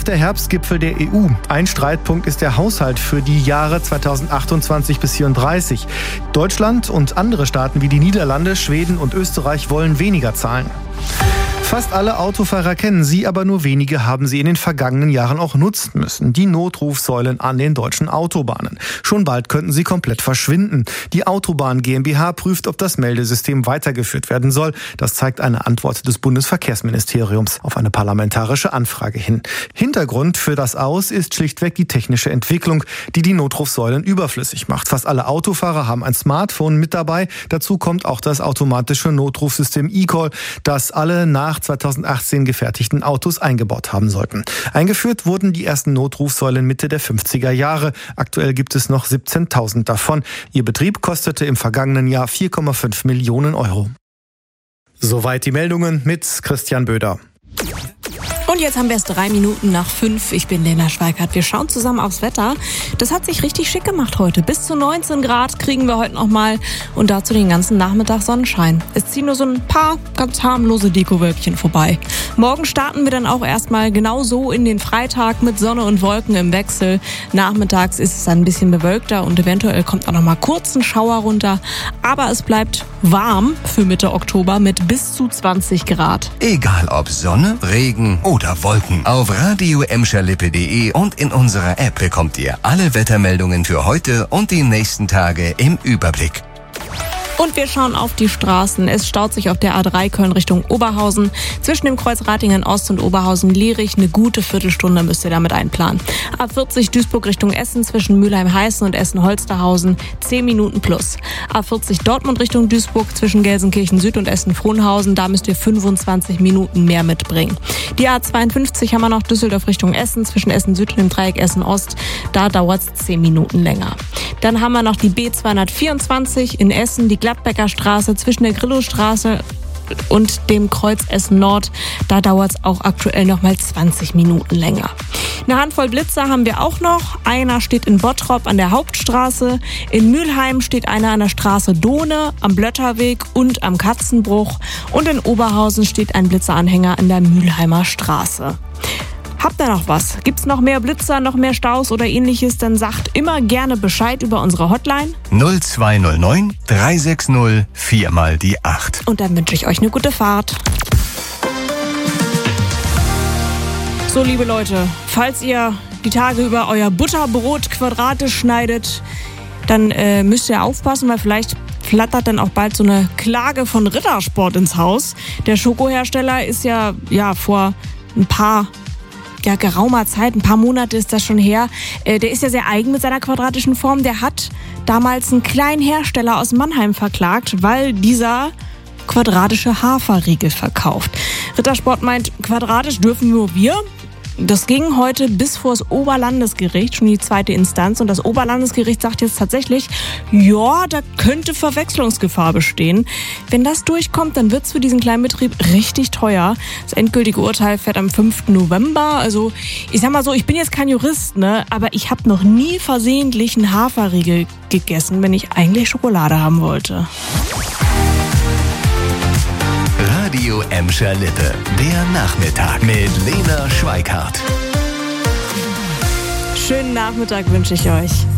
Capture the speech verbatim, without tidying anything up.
schafft der Herbstgipfel der E U. Ein Streitpunkt ist der Haushalt für die Jahre zweitausendachtundzwanzig bis vierunddreißig. Deutschland und andere Staaten wie die Niederlande, Schweden und Österreich wollen weniger zahlen. Fast alle Autofahrer kennen sie, aber nur wenige haben sie in den vergangenen Jahren auch nutzen müssen. Die Notrufsäulen an den deutschen Autobahnen. Schon bald könnten sie komplett verschwinden. Die Autobahn GmbH prüft, ob das Meldesystem weitergeführt werden soll. Das zeigt eine Antwort des Bundesverkehrsministeriums auf eine parlamentarische Anfrage hin. Hintergrund für das Aus ist schlichtweg die technische Entwicklung, die die Notrufsäulen überflüssig macht. Fast alle Autofahrer haben ein Smartphone mit dabei. Dazu kommt auch das automatische Notrufsystem eCall, das alle nach zweitausendachtzehn gefertigten Autos eingebaut haben sollten. Eingeführt wurden die ersten Notrufsäulen Mitte der fünfziger Jahre. Aktuell gibt es noch siebzehntausend davon. Ihr Betrieb kostete im vergangenen Jahr vier Komma fünf Millionen Euro. Soweit die Meldungen mit Christian Böder. Und jetzt haben wir es drei Minuten nach fünf. Ich bin Lena Schweikart. Wir schauen zusammen aufs Wetter. Das hat sich richtig schick gemacht heute. Bis zu neunzehn Grad kriegen wir heute noch mal und dazu den ganzen Nachmittag Sonnenschein. Es ziehen nur so ein paar ganz harmlose Dekowölkchen vorbei. Morgen starten wir dann auch erstmal genau so in den Freitag mit Sonne und Wolken im Wechsel. Nachmittags ist es dann ein bisschen bewölkter und eventuell kommt auch noch mal kurz ein Schauer runter. Aber es bleibt warm für Mitte Oktober mit bis zu zwanzig Grad. Egal ob Sonne, Regen oder Wolken. Auf radio emscherlippe punkt de und in unserer App bekommt ihr alle Wettermeldungen für heute und die nächsten Tage im Überblick. Und wir schauen auf die Straßen. Es staut sich auf der A drei Köln Richtung Oberhausen. Zwischen dem Kreuz Ratingen Ost und Oberhausen-Lierig eine gute Viertelstunde müsst ihr damit einplanen. A vierzig Duisburg Richtung Essen zwischen Mülheim-Heißen und Essen-Holsterhausen zehn Minuten plus. A vierzig Dortmund Richtung Duisburg zwischen Gelsenkirchen Süd und Essen-Frohnhausen. Da müsst ihr fünfundzwanzig Minuten mehr mitbringen. Die A zweiundfünfzig haben wir noch Düsseldorf Richtung Essen zwischen Essen Süd und dem Dreieck Essen Ost. Da dauert es zehn Minuten länger. Dann haben wir noch die B zweihundertvierundzwanzig in Essen, die Gladbecker Straße zwischen der Grillowstraße und dem Kreuz Essen Nord. Da dauert es auch aktuell noch mal zwanzig Minuten länger. Eine Handvoll Blitzer haben wir auch noch. Einer steht in Bottrop an der Hauptstraße. In Mülheim steht einer an der Straße Dohne, am Blötterweg und am Katzenbruch. Und in Oberhausen steht ein Blitzeranhänger an der Mülheimer Straße. Habt ihr noch was? Gibt's noch mehr Blitzer, noch mehr Staus oder ähnliches? Dann sagt immer gerne Bescheid über unsere Hotline. null zwei null neun drei sechs null vier mal die acht. Und dann wünsche ich euch eine gute Fahrt. So, liebe Leute, falls ihr die Tage über euer Butterbrot quadratisch schneidet, dann äh, müsst ihr aufpassen, weil vielleicht flattert dann auch bald so eine Klage von Rittersport ins Haus. Der Schokohersteller ist ja, ja vor ein paar ja, geraumer Zeit, ein paar Monate ist das schon her. Äh, der ist ja sehr eigen mit seiner quadratischen Form. Der hat damals einen kleinen Hersteller aus Mannheim verklagt, weil dieser quadratische Haferriegel verkauft. Rittersport meint, quadratisch dürfen nur wir. Das ging heute bis vor das Oberlandesgericht, schon die zweite Instanz. Und das Oberlandesgericht sagt jetzt tatsächlich, ja, da könnte Verwechslungsgefahr bestehen. Wenn das durchkommt, dann wird's für diesen Kleinbetrieb richtig teuer. Das endgültige Urteil fährt am fünften November. Also ich sag mal so, ich bin jetzt kein Jurist, ne, aber ich habe noch nie versehentlich einen Haferriegel gegessen, wenn ich eigentlich Schokolade haben wollte. Radio Emscher-Lippe, der Nachmittag mit Lena Schweikart. Schönen Nachmittag wünsche ich euch.